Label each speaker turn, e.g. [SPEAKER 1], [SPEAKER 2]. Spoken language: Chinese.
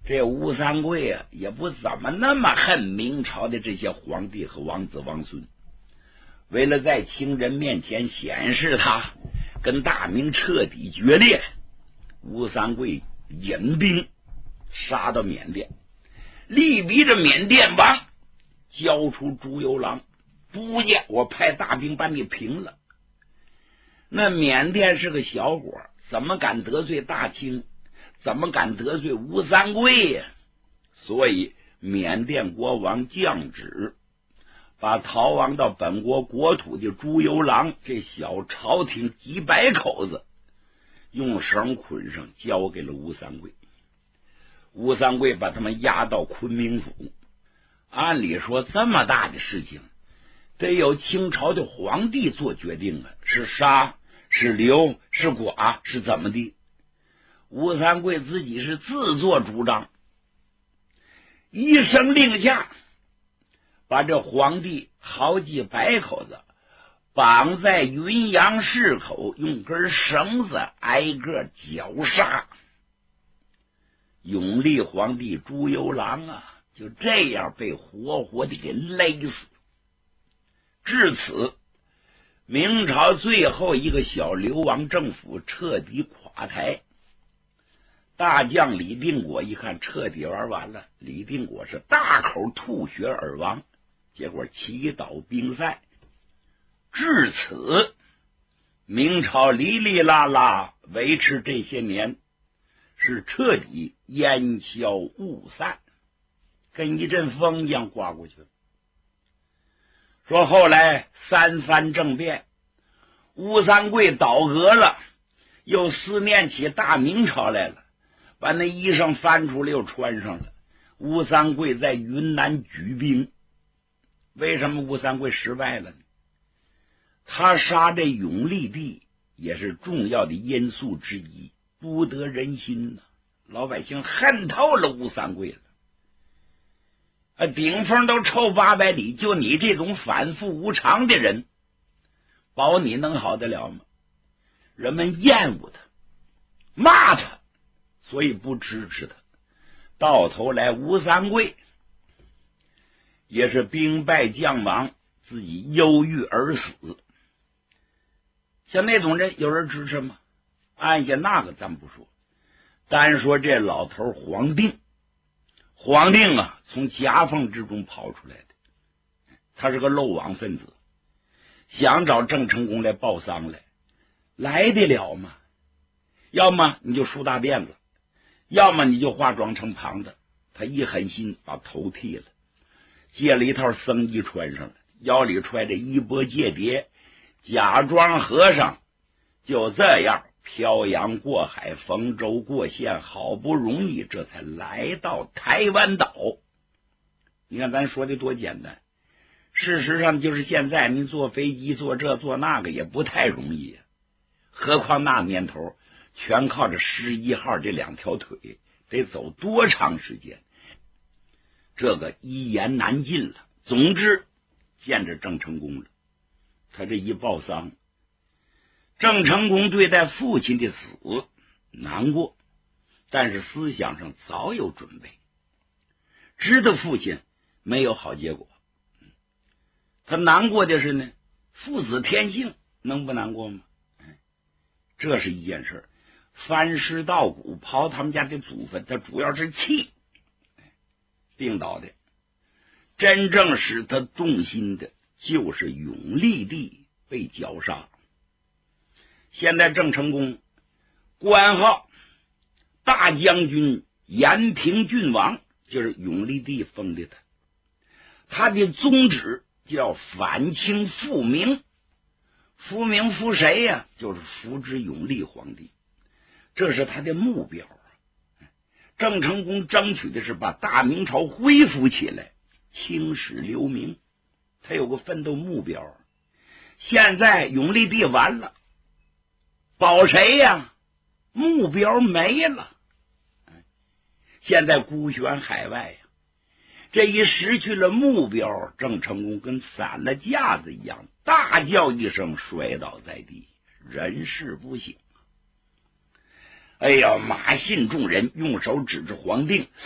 [SPEAKER 1] 这吴三桂啊，也不怎么那么恨明朝的这些皇帝和王子王孙。为了在清人面前显示他跟大明彻底决裂，吴三桂引兵杀到缅甸，力逼着缅甸王交出朱由榔，不见我派大兵把你平了。那缅甸是个小国，怎么敢得罪大清？怎么敢得罪吴三桂呀？所以缅甸国王降旨，把逃亡到本国国土的朱由榔这小朝廷几百口子用绳捆上，交给了吴三桂。吴三桂把他们押到昆明府。按理说这么大的事情得有清朝的皇帝做决定啊，是杀是留是剐是怎么的？吴三桂自己是自作主张，一声令下，把这皇帝好几百口子绑在云阳市口，用根绳子挨个绞杀。永历皇帝朱由榔啊，就这样被活活的给勒死。至此，明朝最后一个小流亡政府彻底垮台。大将李定国一看彻底玩完了，李定国是大口吐血而亡，结果祈祷兵散。至此，明朝哩哩啦啦维持这些年是彻底烟消雾散，跟一阵风一样刮过去了。说后来三藩政变，吴三桂倒戈了，又思念起大明朝来了，把那衣裳翻出来又穿上了。吴三桂在云南举兵，为什么吴三桂失败了呢？他杀这永历帝也是重要的因素之一，不得人心呐，老百姓恨透了吴三桂了。顶风都臭800里，就你这种反复无常的人，保你能好得了吗？人们厌恶他，骂他，所以不支持他。到头来吴三桂也是兵败将亡，自己忧郁而死。像那种人有人支持吗？按下那个咱不说，单说这老头黄定啊，从夹缝之中跑出来的，他是个漏网分子，想找郑成功来报丧来得了吗？要么你就梳大辫子，要么你就化妆成胖子。他一狠心把头剃了，借了一套僧衣穿上了，腰里揣着衣钵戒牒，假装和尚，就这样漂洋过海，逢州过县，好不容易这才来到台湾岛。你看咱说的多简单，事实上就是现在你坐飞机坐这坐那个也不太容易，何况那年头全靠着11号这2条腿，得走多长时间？这个一言难尽了。总之见着郑成功了，他这一报丧，郑成功对待父亲的死难过，但是思想上早有准备，知道父亲没有好结果。他难过的是呢，父子天性，能不难过吗？这是一件事。翻尸稻谷，刨他们家的祖坟，他主要是气。病倒的，真正使他动心的就是永历帝被绞杀。现在郑成功官号大将军延平郡王，就是永历帝封的他的宗旨叫反清复明。复明复谁呀？就是扶植永历皇帝，这是他的目标。郑成功争取的是把大明朝恢复起来，青史留名，他有个奋斗目标。现在永历帝完了，保谁呀？目标没了，现在孤悬海外呀。这一失去了目标，郑成功跟散了架子一样，大叫一声摔倒在地，人事不省。哎呀，马信众人用手指着黄定，